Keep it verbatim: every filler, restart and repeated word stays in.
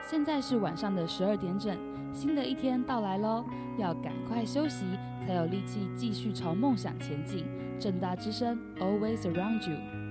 现在是晚上的十二点整，新的一天到来喽，要赶快休息，才有力气继续朝梦想前进。政大之声 Always Around You。